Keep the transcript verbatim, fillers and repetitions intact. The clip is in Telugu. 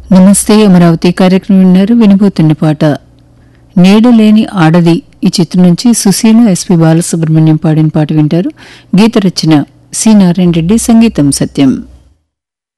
నమస్తే అమరావతి కార్యక్రమం విన్నారు. వినబోతున్న పాట నేడు లేని ఆడది ఈ చిత్రం నుంచి సుశీల ఎస్పి బాలసుబ్రహ్మణ్యం పాడిన పాట వింటారు. గీత రచన సి నారాయణ రెడ్డి, సంగీతం సత్యం.